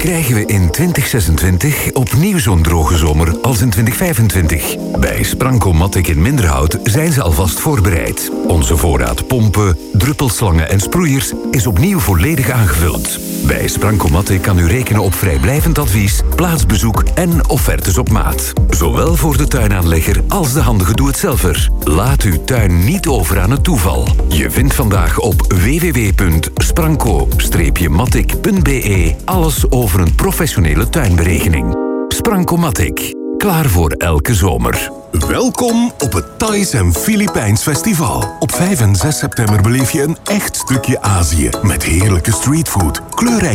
krijgen we in 2026 opnieuw zo'n droge zomer als in 2025. Bij Sprankomatic in Minderhout zijn ze alvast voorbereid. Onze voorraad pompen, druppelslangen en sproeiers is opnieuw volledig aangevuld. Bij Sprankomatic kan u rekenen op vrijblijvend advies, plaatsbezoek en offertes op maat. Zowel voor de tuinaanlegger als de handige doe-het-zelver. Laat uw tuin niet over aan het toeval. Je vindt vandaag op www.spranko-matic.be alles over een professionele tuinberekening. Sprankomatic. Klaar voor elke zomer. Welkom op het Thais en Filipijns Festival. Op 5 en 6 september beleef je een echt stukje Azië met heerlijke streetfood, kleurrijke